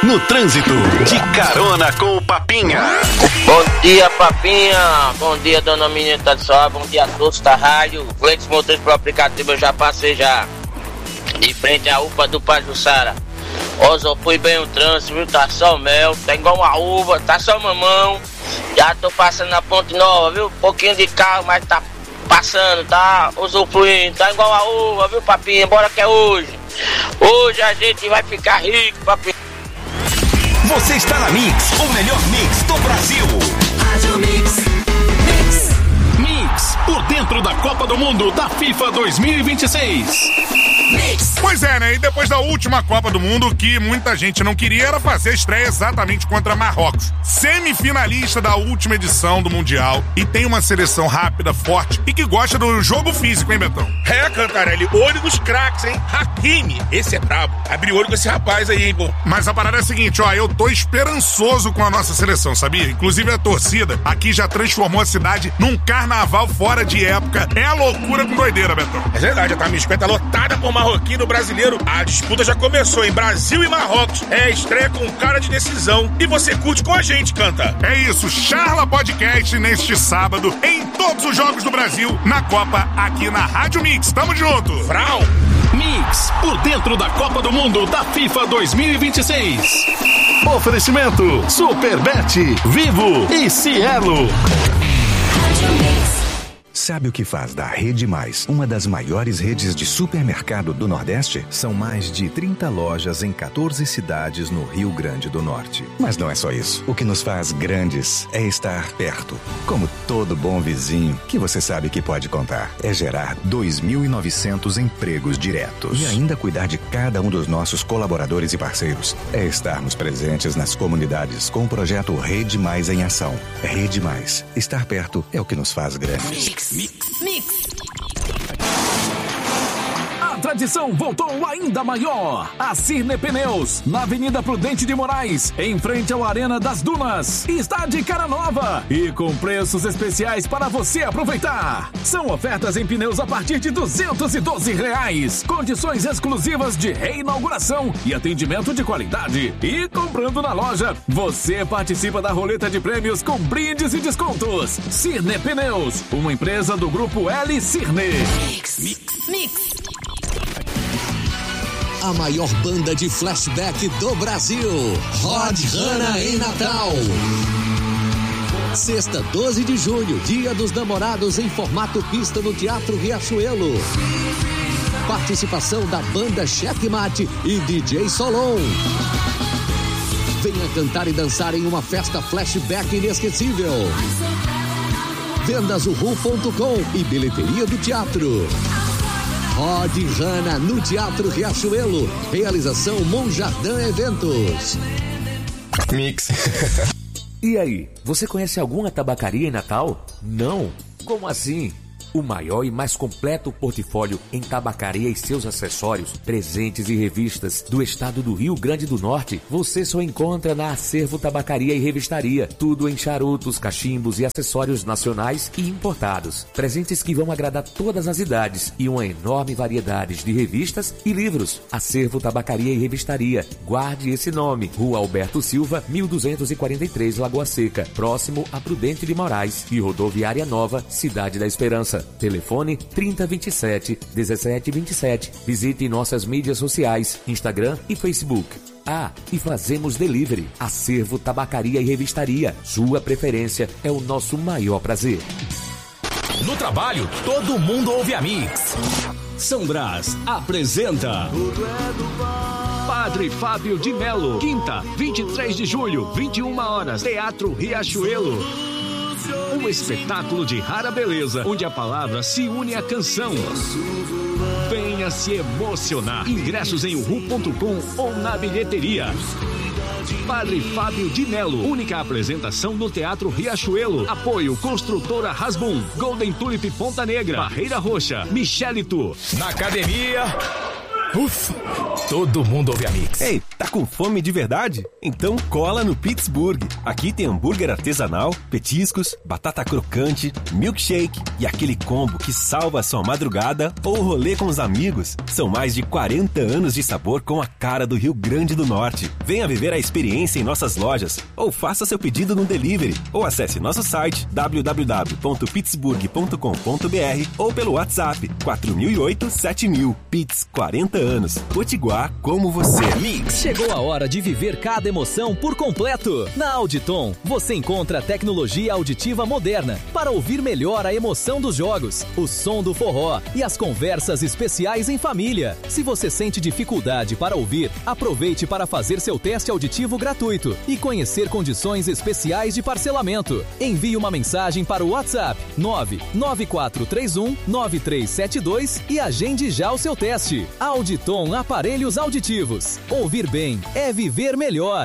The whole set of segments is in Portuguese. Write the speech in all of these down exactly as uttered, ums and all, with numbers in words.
No trânsito, de carona com o Papinha. Bom dia, Papinha. Bom dia, dona menina tá de sol. Bom dia a todos da rádio. Flex Motores pro aplicativo, eu já passei já. De frente à U P A do Pajuçara. Ó, só fui bem o trânsito, viu? Tá só mel, tá igual uma uva, tá só mamão. Já tô passando na Ponte Nova, viu? Um pouquinho de carro, mas tá passando, tá usufruindo. Tá igual a uva, viu, Papinha? Bora que é hoje. Hoje a gente vai ficar rico, Papinha. Você está na Mix, o melhor mix do Brasil. Rádio Mix. Mix. Mix, por dentro da Copa do Mundo da FIFA dois mil e vinte e seis. Mix. Pois é, né? E depois da última Copa do Mundo, o que muita gente não queria era fazer a estreia exatamente contra Marrocos. Semifinalista da última edição do Mundial e tem uma seleção rápida, forte e que gosta do jogo físico, hein, Betão? É, Cantarelli, olho dos craques, hein? Hakimi, esse é brabo. Abre olho com esse rapaz aí, hein, pô. Mas a parada é a seguinte, ó, eu tô esperançoso com a nossa seleção, sabia? Inclusive a torcida aqui já transformou a cidade num carnaval fora de época. É a loucura com doideira, Betão. É verdade, a Tamisqué tá lotada por marroquino brasileiro. A disputa já começou em Brasil e Marrocos. É a estreia com cara de decisão. E você curte com a gente, Canta. É isso, Charla Podcast neste sábado em todos os jogos do Brasil na Copa aqui na Rádio Mix. Tamo junto. Frau. Mix, por dentro da Copa do Mundo da FIFA dois mil e vinte e seis. Oferecimento Superbet, Vivo e Cielo. Sabe o que faz da Rede Mais uma das maiores redes de supermercado do Nordeste? São mais de trinta lojas em quatorze cidades no Rio Grande do Norte. Mas não é só isso. O que nos faz grandes é estar perto. Como todo bom vizinho que você sabe que pode contar. É gerar dois mil e novecentos empregos diretos. E ainda cuidar de cada um dos nossos colaboradores e parceiros. É estarmos presentes nas comunidades com o projeto Rede Mais em Ação. Rede Mais. Estar perto é o que nos faz grandes. Mix. Mix. A tradição voltou ainda maior. A Cirne Pneus, na Avenida Prudente de Moraes, em frente ao Arena das Dunas. Está de cara nova e com preços especiais para você aproveitar. São ofertas em pneus a partir de duzentos e doze reais. Condições exclusivas de reinauguração e atendimento de qualidade. E comprando na loja, você participa da roleta de prêmios com brindes e descontos. Cirne Pneus, uma empresa do grupo L Cirne. Mix. Mix. Mix. A maior banda de flashback do Brasil, Rod Hanna em Natal. Sexta, doze de junho, Dia dos Namorados em formato pista no Teatro Riachuelo. Participação da banda Checkmate e D J Solon. Venha cantar e dançar em uma festa flashback inesquecível. Vendas uhu ponto com e bilheteria do teatro. Rod Hanna no Teatro Riachuelo. Realização Monjardim Eventos. Mix. E aí, você conhece alguma tabacaria em Natal? Não? Como assim? O maior e mais completo portfólio em tabacaria e seus acessórios, presentes e revistas do estado do Rio Grande do Norte, você só encontra na Acervo Tabacaria e Revistaria. Tudo em charutos, cachimbos e acessórios nacionais e importados. Presentes que vão agradar todas as idades e uma enorme variedade de revistas e livros. Acervo Tabacaria e Revistaria. Guarde esse nome. Rua Alberto Silva, mil duzentos e quarenta e três, Lagoa Seca, próximo a Prudente de Moraes e Rodoviária Nova, Cidade da Esperança. Telefone trinta, vinte e sete, dezessete, vinte e sete. Visite nossas mídias sociais, Instagram e Facebook. Ah, e fazemos delivery. Acervo Tabacaria e Revistaria. Sua preferência é o nosso maior prazer. No trabalho, todo mundo ouve a Mix. São Brás apresenta Padre Fábio de Melo. Quinta, vinte e três de julho, vinte e uma horas. Teatro Riachuelo. Um espetáculo de rara beleza, onde a palavra se une à canção. Venha se emocionar. Ingressos em uhu ponto com ou na bilheteria. Padre Fábio de Melo. Única apresentação no Teatro Riachuelo. Apoio Construtora Rasbum, Golden Tulip Ponta Negra, Barreira Roxa, Michelito. Na academia, Ufa, todo mundo ouve a Mix. Ei, tá com fome de verdade? Então cola no Pittsburgh. Aqui tem hambúrguer artesanal, petiscos, batata crocante, milkshake e aquele combo que salva a sua madrugada ou rolê com os amigos. São mais de quarenta anos de sabor com a cara do Rio Grande do Norte. Venha viver a experiência em nossas lojas ou faça seu pedido no delivery ou acesse nosso site w w w ponto pittsburgh ponto com ponto b r ou pelo WhatsApp quatro mil e oito, sete mil. Pitts, quarenta anos. Potiguar como você. Mix. Chegou a hora de viver cada emoção por completo. Na Auditon, você encontra tecnologia auditiva moderna para ouvir melhor a emoção dos jogos, o som do forró e as conversas especiais em família. Se você sente dificuldade para ouvir, aproveite para fazer seu teste auditivo gratuito e conhecer condições especiais de parcelamento. Envie uma mensagem para o WhatsApp nove nove quatro três um nove três sete dois e agende já o seu teste. Auditon Aparelhos Auditivos. Ouvir bem é viver melhor.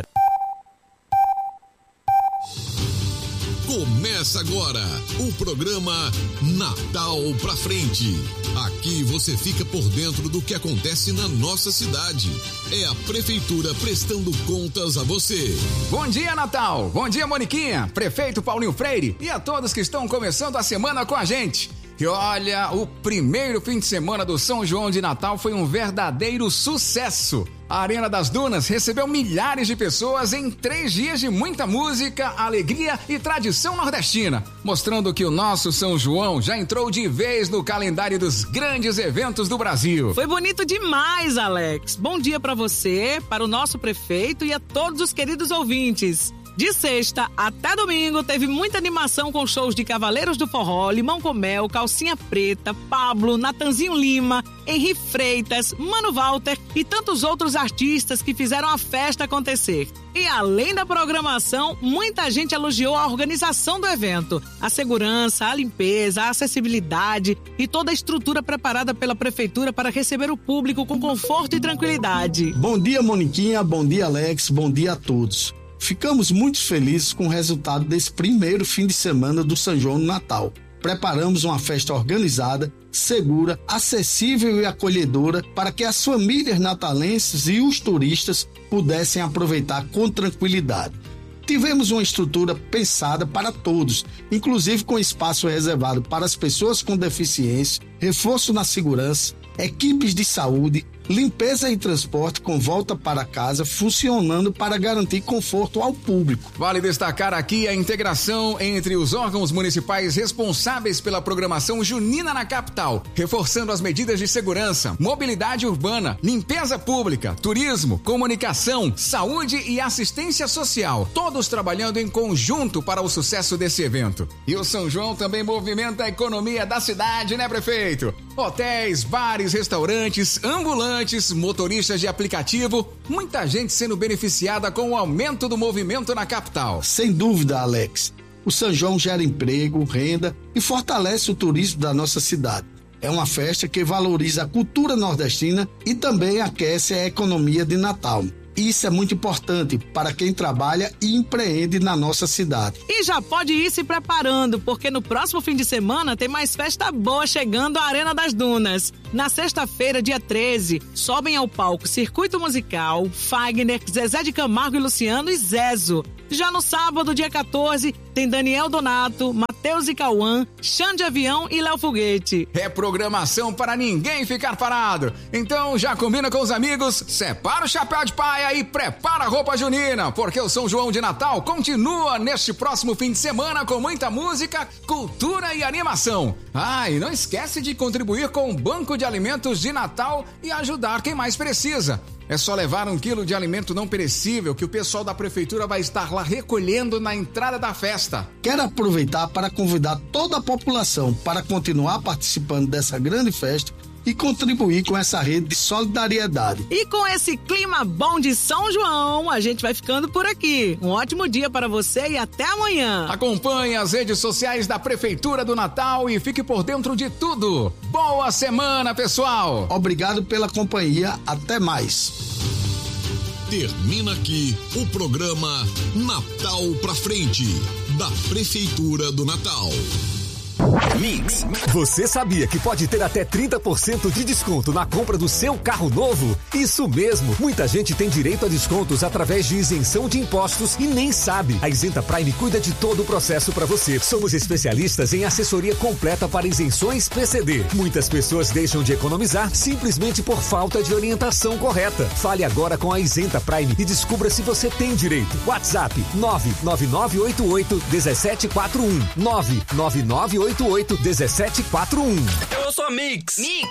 Começa agora o programa Natal pra Frente. Aqui você fica por dentro do que acontece na nossa cidade. É a Prefeitura prestando contas a você. Bom dia, Natal! Bom dia, Moniquinha, Prefeito Paulinho Freire e a todos que estão começando a semana com a gente. E olha, o primeiro fim de semana do São João de Natal foi um verdadeiro sucesso. A Arena das Dunas recebeu milhares de pessoas em três dias de muita música, alegria e tradição nordestina, mostrando que o nosso São João já entrou de vez no calendário dos grandes eventos do Brasil. Foi bonito demais, Alex. Bom dia para você, para o nosso prefeito e a todos os queridos ouvintes. De sexta até domingo teve muita animação com shows de Cavaleiros do Forró, Limão com Mel, Calcinha Preta, Pablo, Natanzinho Lima, Henri Freitas, Mano Walter e tantos outros artistas que fizeram a festa acontecer. E além da programação, muita gente elogiou a organização do evento, a segurança, a limpeza, a acessibilidade e toda a estrutura preparada pela prefeitura para receber o público com conforto e tranquilidade. Bom dia, Moniquinha, bom dia, Alex, bom dia a todos. Ficamos muito felizes com o resultado desse primeiro fim de semana do São João no Natal. Preparamos uma festa organizada, segura, acessível e acolhedora para que as famílias natalenses e os turistas pudessem aproveitar com tranquilidade. Tivemos uma estrutura pensada para todos, inclusive com espaço reservado para as pessoas com deficiência, reforço na segurança, equipes de saúde, limpeza e transporte com volta para casa funcionando para garantir conforto ao público. Vale destacar aqui a integração entre os órgãos municipais responsáveis pela programação junina na capital, reforçando as medidas de segurança, mobilidade urbana, limpeza pública, turismo, comunicação, saúde e assistência social, todos trabalhando em conjunto para o sucesso desse evento. E o São João também movimenta a economia da cidade, né, prefeito? Hotéis, bares, restaurantes, ambulantes, motoristas de aplicativo, muita gente sendo beneficiada com o aumento do movimento na capital. Sem dúvida, Alex. O São João gera emprego, renda e fortalece o turismo da nossa cidade. É uma festa que valoriza a cultura nordestina e também aquece a economia de Natal. Isso é muito importante para quem trabalha e empreende na nossa cidade. E já pode ir se preparando, porque no próximo fim de semana tem mais festa boa chegando à Arena das Dunas. Na sexta-feira, dia treze, sobem ao palco Circuito Musical, Fagner, Zezé de Camargo e Luciano e Zezo. Já no sábado, dia quatorze, tem Daniel Donato, Matheus e Cauã, Xande Avião e Léo Foguete. É programação para ninguém ficar parado. Então já combina com os amigos, separa o chapéu de paia e prepara a roupa junina, porque o São João de Natal continua neste próximo fim de semana com muita música, cultura e animação. Ah, e não esquece de contribuir com o Banco de Alimentos de Natal e ajudar quem mais precisa. É só levar um quilo de alimento não perecível que o pessoal da prefeitura vai estar lá recolhendo na entrada da festa. Quero aproveitar para convidar toda a população para continuar participando dessa grande festa e contribuir com essa rede de solidariedade. E com esse clima bom de São João, a gente vai ficando por aqui. Um ótimo dia para você e até amanhã. Acompanhe as redes sociais da Prefeitura do Natal e fique por dentro de tudo. Boa semana, pessoal! Obrigado pela companhia. Até mais. Termina aqui o programa Natal pra Frente, da Prefeitura do Natal. Mix. Você sabia que pode ter até trinta por cento de desconto na compra do seu carro novo? Isso mesmo. Muita gente tem direito a descontos através de isenção de impostos e nem sabe. A Isenta Prime cuida de todo o processo para você. Somos especialistas em assessoria completa para isenções P C D. Muitas pessoas deixam de economizar simplesmente por falta de orientação correta. Fale agora com a Isenta Prime e descubra se você tem direito. WhatsApp nove nove nove oito oito um sete quatro um nove nove nove oito oito um sete quatro um. Eu sou a Mix. Mix.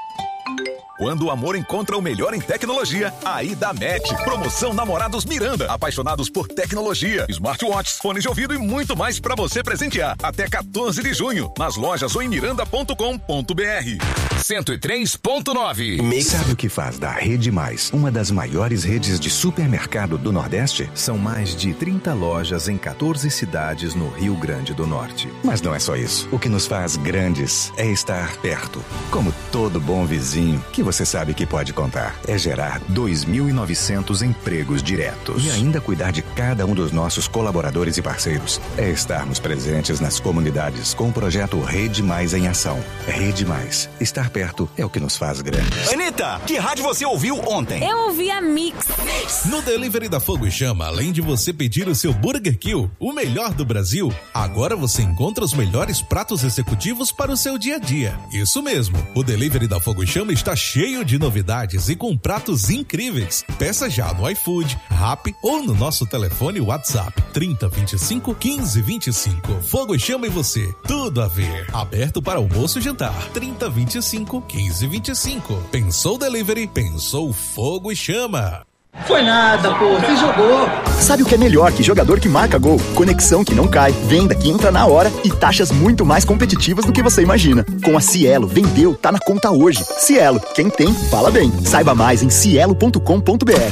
Quando o amor encontra o melhor em tecnologia, aí dá Match. Promoção Namorados Miranda. Apaixonados por tecnologia, smartwatches, fones de ouvido e muito mais pra você presentear. Até quatorze de junho, nas lojas ou em miranda ponto com ponto b r. cento e três ponto nove. Sabe o que faz da Rede Mais uma das maiores redes de supermercado do Nordeste? São mais de trinta lojas em quatorze cidades no Rio Grande do Norte. Mas não é só isso. O que nos faz grandes é estar perto. Como todo bom vizinho, que você sabe que pode contar. É gerar dois mil e novecentos empregos diretos. E ainda cuidar de cada um dos nossos colaboradores e parceiros. É estarmos presentes nas comunidades com o projeto Rede Mais em Ação. Rede Mais. Estar perto é o que nos faz grandes. Anitta, que rádio você ouviu ontem? Eu ouvi a Mix. No Delivery da Fogo e Chama, além de você pedir o seu Burger Kill, o melhor do Brasil, agora você encontra os melhores pratos executivos para o seu dia a dia. Isso mesmo, o Delivery da Fogo e Chama está cheio de novidades e com pratos incríveis. Peça já no iFood, Rappi ou no nosso telefone WhatsApp trinta, vinte e cinco, quinze, vinte e cinco. Fogo e Chama e você, tudo a ver. Aberto para almoço e jantar, trinta, vinte e cinco, quinze, vinte e cinco. Pensou Delivery? Pensou Fogo e Chama. Foi nada, pô, você jogou. Sabe o que é melhor que jogador que marca gol? Conexão que não cai, venda que entra na hora e taxas muito mais competitivas do que você imagina. Com a Cielo, vendeu, tá na conta hoje. Cielo, quem tem, fala bem. Saiba mais em cielo ponto com ponto b r.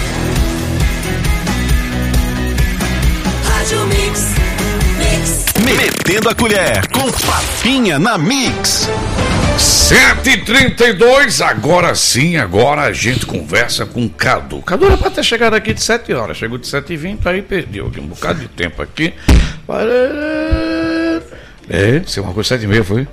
Rádio Mix. Mix. Metendo a colher com Papinha na Mix. sete e trinta e dois, agora sim, agora a gente conversa com o Cadu. Cadu era pra ter chegado aqui de sete horas, chegou de sete e vinte, aí perdeu aqui um bocado de tempo aqui. É, disse uma coisa, sete e meia foi?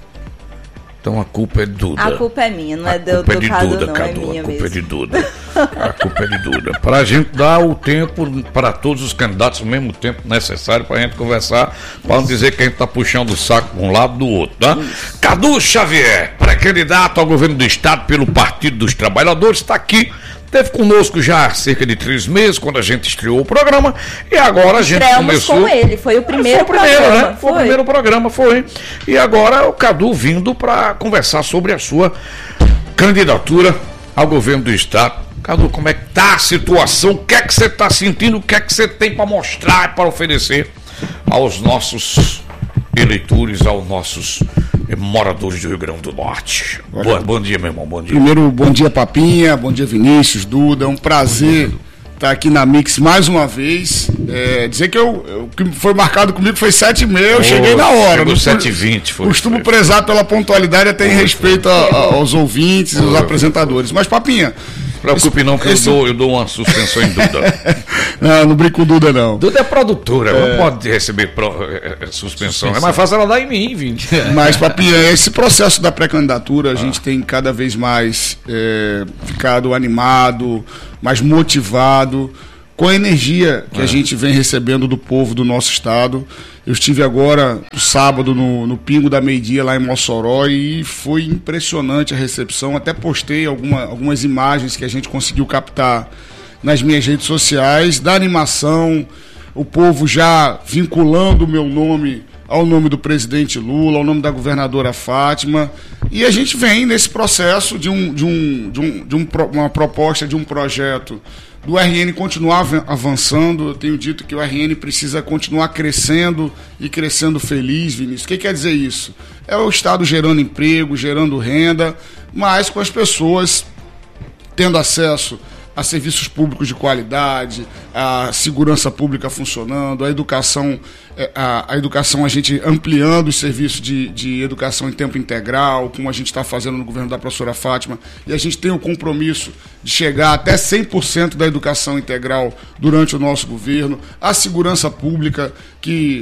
Então a culpa é de Duda. A culpa é minha, não é do, a culpa do é de Cadu, Duda, não, Cadu, é minha a culpa mesmo. é de Duda. A culpa é de Duda. Pra gente dar o tempo para todos os candidatos, o mesmo tempo necessário pra gente conversar, pra não dizer que a gente tá puxando o saco de um lado do outro, tá? Isso. Cadu Xavier, pré-candidato ao governo do estado pelo Partido dos Trabalhadores, está aqui. Teve conosco já há cerca de três meses, quando a gente estreou o programa, e agora a gente Estreamos começou... com ele, foi o primeiro foi o primeiro, programa. né? Foi. foi o primeiro programa, foi. E agora o Cadu vindo para conversar sobre a sua candidatura ao governo do estado. Cadu, como é que tá a situação? O que é que você está sentindo? O que é que você tem para mostrar e para oferecer aos nossos eleitores, aos nossos moradores do Rio Grande do Norte? Boa, bom dia, meu irmão, bom dia. Primeiro, bom dia, Papinha, bom dia, Vinícius, Duda, é um prazer estar aqui na Mix mais uma vez. É, dizer que eu, eu, o que foi marcado comigo foi sete e meia, eu oh, cheguei na hora. Chegou sete e vinte, foi. Costumo foi. prezar pela pontualidade até em respeito a, a, aos ouvintes e aos apresentadores. Mas, Papinha... Preocupe não, que esse... eu, dou, eu dou uma suspensão em Duda. Não, não brinco com Duda, não. Duda é produtora, é... não pode receber pro, é, é, suspensão. suspensão. É mais fácil ela dar em mim, vinte. Mas, Papinha, esse processo da pré-candidatura, a ah. gente tem cada vez mais é, ficado animado, mais motivado, com a energia que ah. a gente vem recebendo do povo do nosso estado. Eu estive agora, no sábado, no, no Pingo da Meio-Dia, lá em Mossoró, e foi impressionante a recepção. Até postei alguma, algumas imagens que a gente conseguiu captar nas minhas redes sociais, da animação, o povo já vinculando o meu nome ao nome do presidente Lula, ao nome da governadora Fátima. E a gente vem nesse processo de, um, de, um, de, um, de um, uma proposta, de um projeto do R N continuar avançando. Eu tenho dito que o R N precisa continuar crescendo e crescendo feliz, Vinícius. O que quer dizer isso? É o Estado gerando emprego, gerando renda, mas com as pessoas tendo acesso a serviços públicos de qualidade, a segurança pública funcionando, a educação, a, a educação a gente ampliando os serviços de, de educação em tempo integral, como a gente está fazendo no governo da professora Fátima, e a gente tem o compromisso de chegar até cem por cento da educação integral durante o nosso governo, a segurança pública que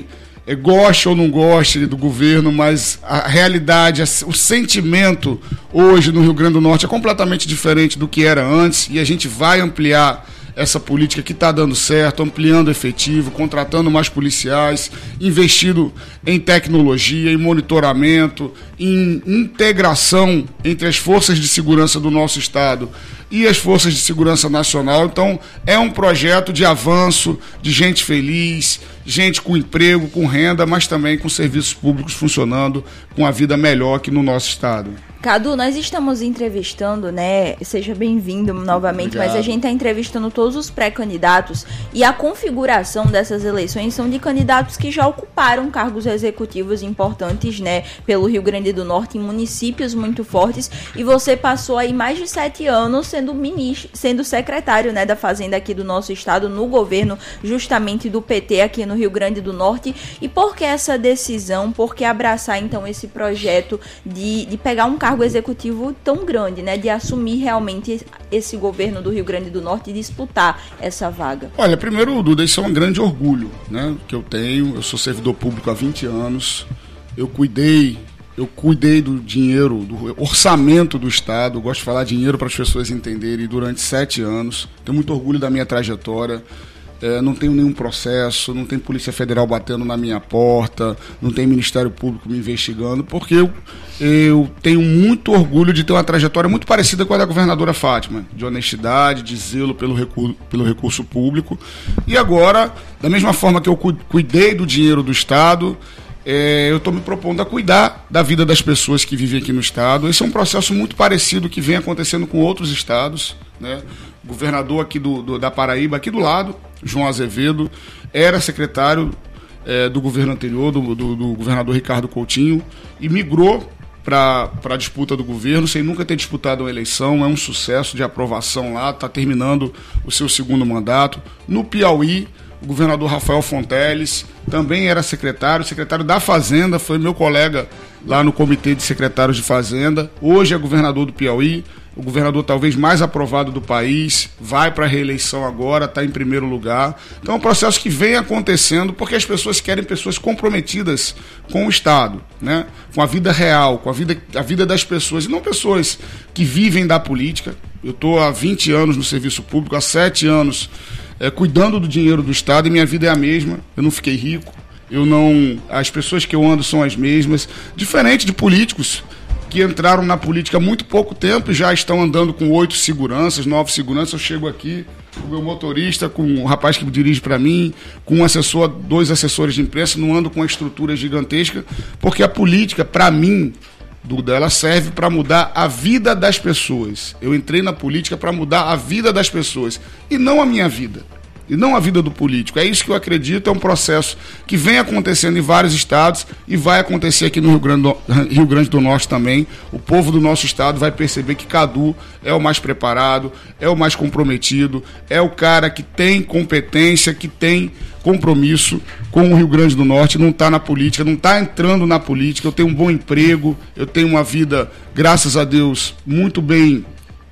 é, goste ou não goste do governo, mas a realidade, o sentimento hoje no Rio Grande do Norte é completamente diferente do que era antes, e a gente vai ampliar essa política que está dando certo, ampliando efetivo, contratando mais policiais, investindo em tecnologia, em monitoramento, em integração entre as forças de segurança do nosso estado e as forças de segurança nacional. Então, é um projeto de avanço, de gente feliz, gente com emprego, com renda, mas também com serviços públicos funcionando, com a vida melhor aqui no nosso estado. Cadu, nós estamos entrevistando, né? Seja bem-vindo novamente, Obrigado. Mas a gente está entrevistando todos os pré-candidatos e a configuração dessas eleições são de candidatos que já ocuparam cargos executivos importantes, né? Pelo Rio Grande do Norte, em municípios muito fortes, e você passou aí mais de sete anos sendo ministro, sendo secretário, né, da Fazenda aqui do nosso estado, no governo justamente do P T aqui no Rio Grande do Norte. E por que essa decisão? Por que abraçar então esse projeto de, de pegar um cargo cargo executivo tão grande, né, de assumir realmente esse governo do Rio Grande do Norte e disputar essa vaga? Olha, primeiro, Duda, isso é um grande orgulho, né, que eu tenho. Eu sou servidor público há vinte anos, eu cuidei, eu cuidei do dinheiro, do orçamento do Estado, eu gosto de falar dinheiro para as pessoas entenderem, durante sete anos, tenho muito orgulho da minha trajetória. É, não tenho nenhum processo, não tem Polícia Federal batendo na minha porta, não tem Ministério Público me investigando, porque eu, eu tenho muito orgulho de ter uma trajetória muito parecida com a da governadora Fátima, de honestidade, de zelo pelo recurso, pelo recurso público. E agora, da mesma forma que eu cuidei do dinheiro do Estado, é, eu estou me propondo a cuidar da vida das pessoas que vivem aqui no Estado. Esse é um processo muito parecido que vem acontecendo com outros estados, né? O governador aqui do, do, da Paraíba, aqui do lado, João Azevedo, era secretário é, do governo anterior, do, do, do governador Ricardo Coutinho, e migrou para a disputa do governo, sem nunca ter disputado uma eleição. É um sucesso de aprovação lá, está terminando o seu segundo mandato. No Piauí, o governador Rafael Fonteles também era secretário, secretário da Fazenda, foi meu colega lá no Comitê de Secretários de Fazenda, hoje é governador do Piauí, o governador talvez mais aprovado do país, vai para a reeleição agora, está em primeiro lugar. Então é um processo que vem acontecendo porque as pessoas querem pessoas comprometidas com o Estado, né? Com a vida real, com a vida, a vida das pessoas, e não pessoas que vivem da política. Eu estou há vinte anos no serviço público, há sete anos é, cuidando do dinheiro do Estado, e minha vida é a mesma, eu não fiquei rico, eu não, as pessoas que eu ando são as mesmas, diferente de políticos que entraram na política há muito pouco tempo e já estão andando com oito seguranças, nove seguranças. Eu chego aqui, o meu motorista, com o rapaz que dirige para mim, com um assessor, dois assessores de imprensa, não ando com uma estrutura gigantesca, porque a política, para mim, Duda, ela serve para mudar a vida das pessoas. Eu entrei na política para mudar a vida das pessoas e não a minha vida. E não a vida do político. É isso que eu acredito, é um processo que vem acontecendo em vários estados e vai acontecer aqui no Rio Grande do, Rio Grande do Norte também. O povo do nosso estado vai perceber que Cadu é o mais preparado, é o mais comprometido, é o cara que tem competência, que tem compromisso com o Rio Grande do Norte, não está na política, não está entrando na política. Eu tenho um bom emprego, eu tenho uma vida, graças a Deus, muito bem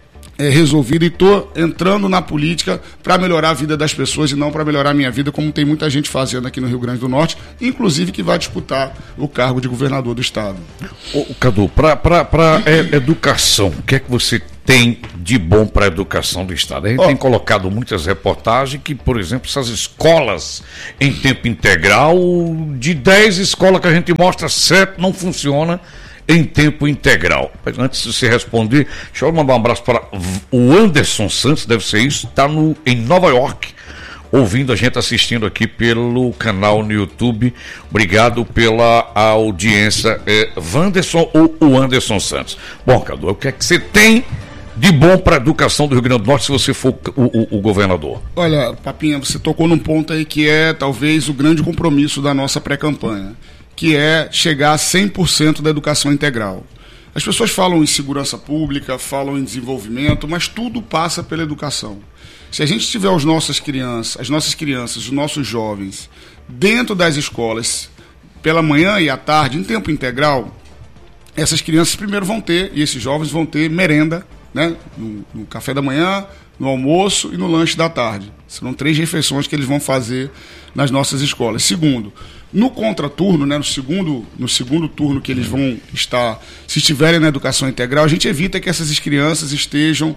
É, resolvido, e estou entrando na política para melhorar a vida das pessoas e não para melhorar a minha vida, como tem muita gente fazendo aqui no Rio Grande do Norte, inclusive que vai disputar o cargo de governador do estado. Ô, Cadu, para é, educação, o que é que você tem de bom para a educação do estado? A gente oh. tem colocado muitas reportagens que, por exemplo, essas escolas em tempo integral, de dez escolas que a gente mostra, sete não funciona em tempo integral. Mas antes de você responder, deixa eu mandar um abraço para o Anderson Santos, deve ser isso, está em Nova York, ouvindo a gente, assistindo aqui pelo canal no YouTube. Obrigado pela audiência. É Wanderson ou o Anderson Santos? Bom, Cadu, o que é que você tem de bom para a educação do Rio Grande do Norte se você for o, o, o governador? Olha, Papinha, você tocou num ponto aí que é talvez o grande compromisso da nossa pré-campanha, que é chegar a cem por cento da educação integral. As pessoas falam em segurança pública, falam em desenvolvimento, mas tudo passa pela educação. Se a gente tiver as nossas crianças, as nossas crianças, os nossos jovens, dentro das escolas, pela manhã e à tarde, em tempo integral, essas crianças primeiro vão ter, e esses jovens vão ter merenda, né, no, no café da manhã, no almoço e no lanche da tarde. Serão três refeições que eles vão fazer nas nossas escolas. Segundo, no contraturno, né, no, segundo, no segundo turno que eles vão estar, se estiverem na educação integral, a gente evita que essas crianças estejam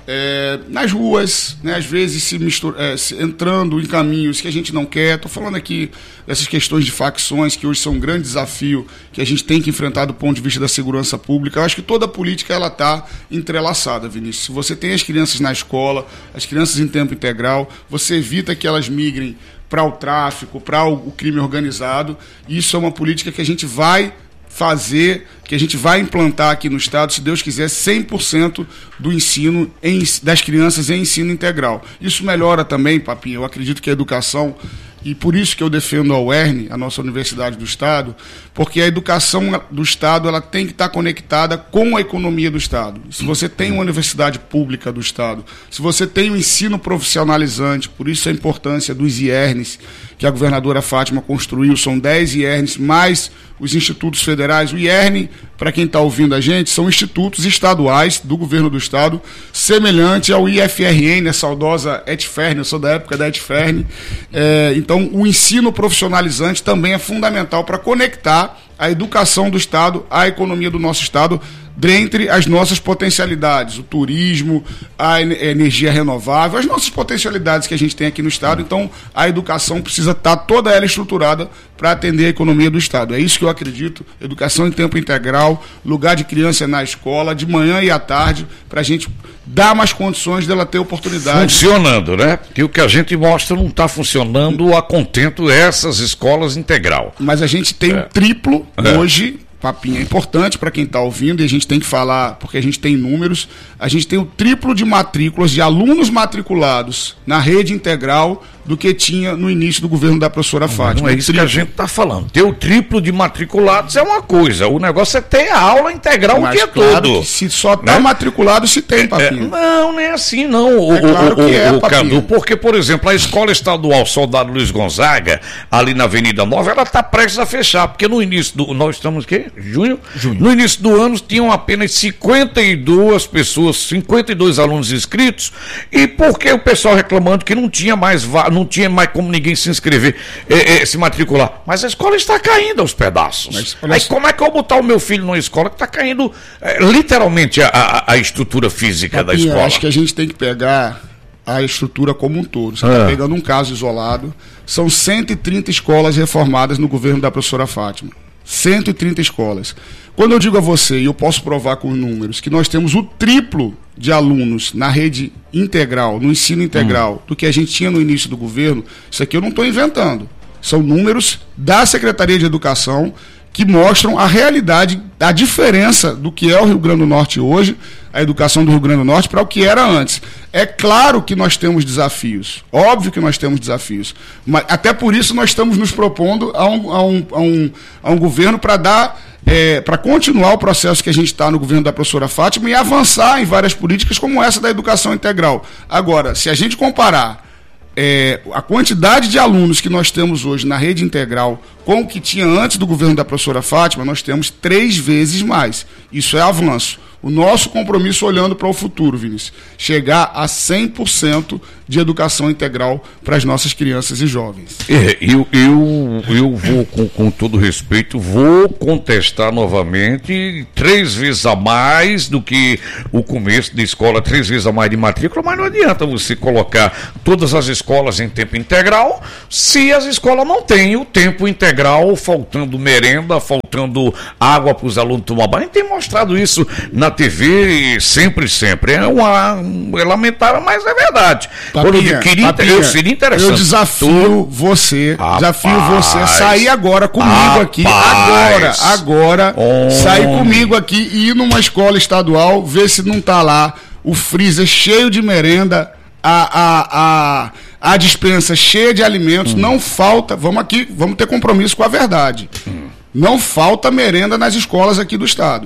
é, nas ruas, né, às vezes se, mistura, é, se entrando em caminhos que a gente não quer. Estou falando aqui dessas questões de facções, que hoje são um grande desafio que a gente tem que enfrentar do ponto de vista da segurança pública. Eu acho que toda a política está entrelaçada, Vinícius. Se você tem as crianças na escola, as crianças em tempo integral, você evita que elas migrem para o tráfico, para o, o crime organizado. Isso é uma política que a gente vai fazer, que a gente vai implantar aqui no Estado, se Deus quiser, cem por cento do ensino em, das crianças em ensino integral. Isso melhora também, Papinho, eu acredito que a educação, e por isso que eu defendo a U E R N, a nossa Universidade do Estado, porque a educação do Estado ela tem que estar conectada com a economia do Estado. Se você tem uma universidade pública do Estado, se você tem um ensino profissionalizante, por isso a importância dos I E R Ns, que a governadora Fátima construiu, são dez I E R Ns, mais os institutos federais. O I E R N, para quem está ouvindo a gente, são institutos estaduais do governo do Estado, semelhante ao I F R N, a saudosa Etfern, eu sou da época da Etfern. É, então, o ensino profissionalizante também é fundamental para conectar a educação do Estado à economia do nosso Estado, dentre as nossas potencialidades, o turismo, a energia renovável, as nossas potencialidades que a gente tem aqui no Estado. Então, a educação precisa estar toda ela estruturada para atender a economia do Estado. É isso que eu acredito, educação em tempo integral, lugar de criança na escola, de manhã e à tarde, para a gente dar mais condições dela ter oportunidade. Funcionando, né? Que o que a gente mostra não está funcionando a contento essas escolas integral. Mas a gente tem é. um triplo é. hoje. Papinho, é importante para quem está ouvindo, e a gente tem que falar, porque a gente tem números, a gente tem o triplo de matrículas de alunos matriculados na rede integral do que tinha no início do governo da professora Fátima. Não é isso que a gente está falando. Ter o triplo de matriculados é uma coisa, o negócio é ter a aula integral o dia claro todo. Que se só está né? matriculado, se tem, Papinho. É, não, não é assim não, o, é claro o, que é, o Cadu, porque, por exemplo, a Escola Estadual Soldado Luiz Gonzaga, ali na Avenida Nova, ela está prestes a fechar, porque no início do... Nós estamos o quê? Junho? Junho. No início do ano tinham apenas cinquenta e duas pessoas, cinquenta e dois alunos inscritos, e porque o pessoal reclamando que não tinha mais, não tinha mais como ninguém se inscrever, é, é, se matricular. Mas a escola está caindo aos pedaços. Mas, Aí como é que eu vou botar o meu filho numa escola que está caindo é, literalmente a, a, a estrutura física Papinha, da escola? Acho que a gente tem que pegar a estrutura como um todo. Você está é. pegando um caso isolado. São cento e trinta escolas reformadas no governo da professora Fátima. cento e trinta escolas. Quando eu digo a você, e eu posso provar com números, que nós temos o triplo de alunos na rede integral, no ensino integral, hum. do que a gente tinha no início do governo, isso aqui eu não estou inventando. São números da Secretaria de Educação que mostram a realidade, a diferença do que é o Rio Grande do Norte hoje, a educação do Rio Grande do Norte, para o que era antes. É claro que nós temos desafios, óbvio que nós temos desafios, mas até por isso nós estamos nos propondo a um, a um, a um, a um governo para dar, é, para continuar o processo que a gente está no governo da professora Fátima e avançar em várias políticas como essa da educação integral. Agora, se a gente comparar É, a quantidade de alunos que nós temos hoje na rede integral com o que tinha antes do governo da professora Fátima, nós temos três vezes mais. Isso é avanço. O nosso compromisso olhando para o futuro, Vinícius, chegar a cem por cento de educação integral para as nossas crianças e jovens. É, eu, eu, eu vou, com, com todo respeito, vou contestar novamente três vezes a mais do que o começo da escola, três vezes a mais de matrícula, mas não adianta você colocar todas as escolas em tempo integral se as escolas não têm o tempo integral, faltando merenda, faltando água para os alunos tomar banho. Tem mostrado isso na T V sempre, sempre. É, uma, é lamentável, mas é verdade. Papinha, eu, queria, Papinha, eu seria interessante. Eu desafio você, rapaz, desafio você a sair agora comigo rapaz, aqui, agora, agora, oh. sair comigo aqui e ir numa escola estadual, ver se não tá lá o freezer cheio de merenda, a, a, a, a dispensa cheia de alimentos, hum. não falta, vamos aqui, vamos ter compromisso com a verdade. Hum. Não falta merenda nas escolas aqui do estado.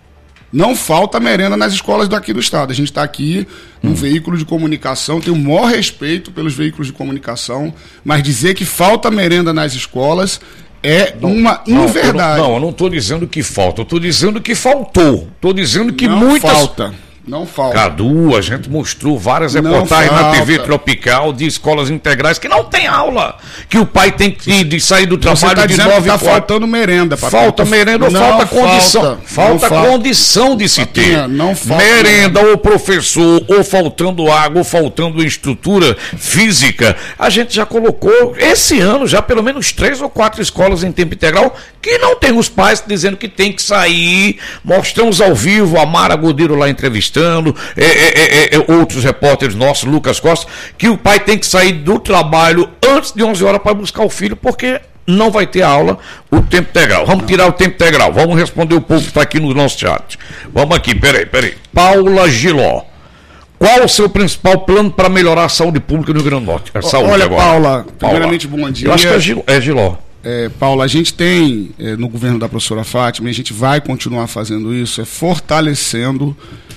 Não falta merenda nas escolas daqui do estado. A gente está aqui num hum. veículo de comunicação, tenho o maior respeito pelos veículos de comunicação, mas dizer que falta merenda nas escolas é não, uma inverdade. Não, não, eu não estou dizendo que falta, eu estou dizendo que faltou. Estou dizendo que não muitas... falta. Não falta. Cadu, a gente mostrou várias Não reportagens falta. na T V Tropical de escolas integrais que não tem aula. Que o pai tem que de sair do trabalho Você tá de dizendo nove que tá e quatro. faltando merenda, papai. Falta merenda ou Não falta condição? falta. Falta, Não condição de se Papinha, ter. não falta merenda ou professor, ou faltando água, ou faltando estrutura física. A gente já colocou, esse ano, já pelo menos três ou quatro escolas em tempo integral que não tem os pais dizendo que tem que sair. Mostramos ao vivo a Mara Godeiro lá entrevistando, é, é, é, é, outros repórteres nossos, Lucas Costa, que o pai tem que sair do trabalho antes de onze horas para buscar o filho, porque não vai ter aula o tempo integral. Vamos tirar o tempo integral. Vamos responder o povo que está aqui no nosso chat. Vamos aqui, peraí, peraí. Paula Giló. Qual o seu principal plano para melhorar a saúde pública no Rio Grande do Norte? A saúde Olha, agora. Paula, primeiramente, bom dia. Eu acho que é Giló. É Giló. É, Paula, a gente tem, é, no governo da professora Fátima, e a gente vai continuar fazendo isso, é fortalecendo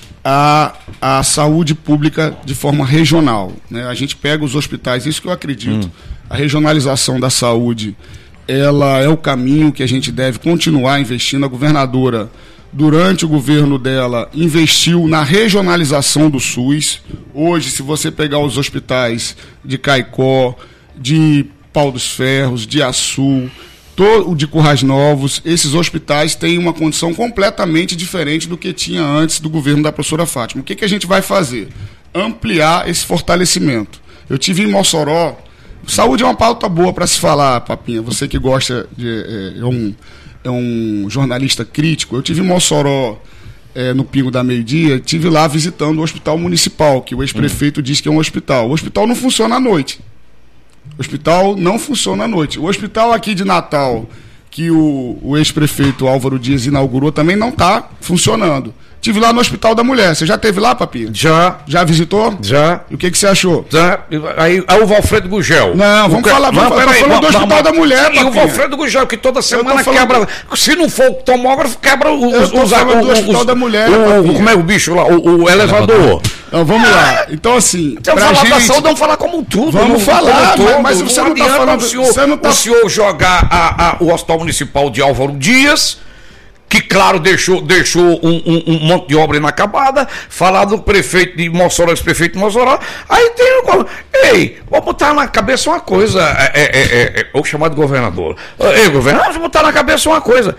a, a saúde pública de forma regional. Né? A gente pega os hospitais, isso que eu acredito. Hum. A regionalização da saúde, ela é o caminho que a gente deve continuar investindo. A governadora, durante o governo dela, investiu na regionalização do SUS. Hoje, se você pegar os hospitais de Caicó, de Pau dos Ferros, de Açu, o de Currais Novos, esses hospitais têm uma condição completamente diferente do que tinha antes do governo da professora Fátima. O que, que a gente vai fazer? Ampliar esse fortalecimento. Eu tive em Mossoró. Saúde é uma pauta boa para se falar, Papinha. Você que gosta de... É, é, um, é um jornalista crítico. Eu tive em Mossoró, é, no Pingo da Meio-Dia, tive lá visitando o hospital municipal, que o ex-prefeito hum. diz que é um hospital. O hospital não funciona à noite. O hospital não funciona à noite. O hospital aqui de Natal, que o, o ex-prefeito Álvaro Dias inaugurou, também não está funcionando. Estive lá no Hospital da Mulher. Você já esteve lá, Papinha? Já. Já visitou? Já. E o que, que você achou? Já. Aí, aí o Valfredo Gugel. Não, vamos o falar, vamos não, falar, aí, falando do Hospital vamos, da Mulher, Papinha. E o Valfredo Gugel, que toda semana falando... quebra... Se não for o tomógrafo, quebra os... Eu tô os, falando os, do Hospital os, da Mulher, o, Como é o bicho lá? O, o elevador. Então, vamos lá. Então, assim... Então, pra falar gente... da saúde, vamos falar como tudo. Vamos falar, todo, mas você não está falando... O senhor, você não tá... o senhor jogar a, a, o Hospital Municipal de Álvaro Dias... que, claro, deixou, deixou um, um, um monte de obra inacabada, falar do prefeito de Mossoró, ex-prefeito de Mossoró, aí tem o... Ei, vamos botar na cabeça uma coisa, é, é, é, é, o chamado governador. Ei, governador, vamos botar na cabeça uma coisa.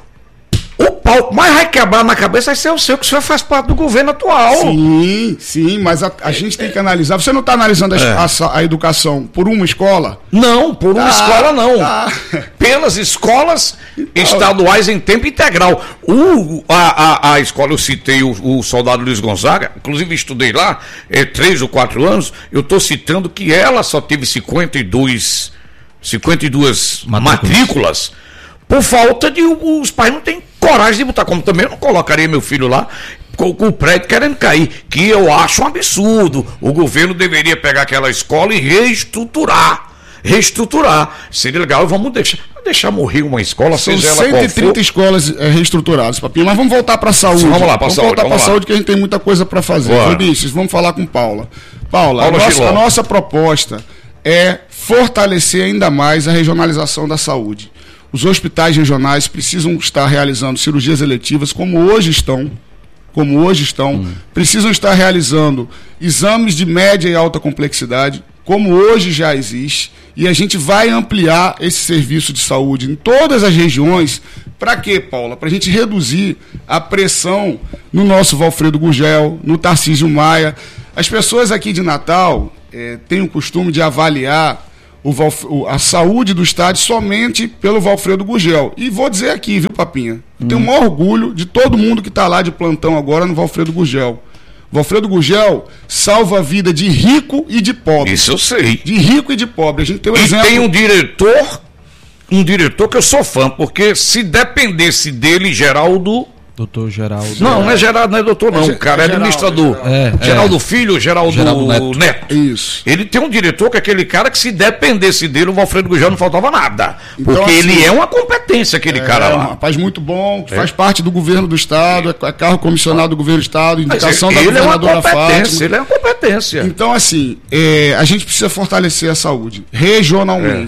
O pau mais vai quebrar na cabeça vai ser o seu, que o senhor faz parte do governo atual. Sim, sim, mas a, a gente tem que analisar. Você não está analisando a, é. a, a educação por uma escola? Não, por uma ah, escola não. Ah. Pelas escolas então, estaduais em tempo integral. O, a, a, a escola, eu citei o, o soldado Luiz Gonzaga, inclusive estudei lá, é, três ou quatro anos, eu estou citando que ela só teve cinquenta e duas matrículas. matrículas por falta de... Os pais não têm coragem de botar, como também eu não colocaria meu filho lá com, com o prédio querendo cair, que eu acho um absurdo. O governo deveria pegar aquela escola e reestruturar. Reestruturar. Seria legal, vamos deixar, deixar morrer uma escola, São seja ela cento e trinta for. escolas é, reestruturadas, Papinho. Mas vamos voltar para a saúde. Vamos lá, para vamos saúde. voltar para a saúde, que a gente tem muita coisa para fazer. Vinícius, vamos falar com Paula. Paula, Paula a, nossa, a nossa proposta é fortalecer ainda mais a regionalização da saúde. Os hospitais regionais precisam estar realizando cirurgias eletivas como hoje estão, como hoje estão, hum. precisam estar realizando exames de média e alta complexidade, como hoje já existe, e a gente vai ampliar esse serviço de saúde em todas as regiões. Para quê, Paula? Para a gente reduzir a pressão no nosso Valfredo Gugel, no Tarcísio Maia. As pessoas aqui de Natal eh, têm o costume de avaliar O Valf... a saúde do estádio somente pelo Valfredo Gugel. E vou dizer aqui, viu, Papinha? Hum. Tenho o maior orgulho de todo mundo que está lá de plantão agora no Valfredo Gugel. Valfredo Gugel salva a vida de rico e de pobre. Isso eu sei. De rico e de pobre. A gente tem um e exemplo... tem um diretor, um diretor que eu sou fã, porque se dependesse dele, Geraldo... Doutor Geraldo. Não, não é Geraldo, não é doutor, não. É, o cara é, é administrador. É, é. Geraldo Filho, Geraldo, Geraldo Neto. Neto. Isso. Ele tem um diretor que é aquele cara que, se dependesse dele, o Valfredo Gugel não faltava nada. Então, porque assim, ele é uma competência, aquele é, cara lá. É um rapaz muito bom, que é. faz parte do governo do Estado, é, é carro comissionado do governo do Estado, indicação Mas da ele governadora é uma competência, Fátima. Ele é uma competência. Então, assim, é, a gente precisa fortalecer a saúde regionalmente. É.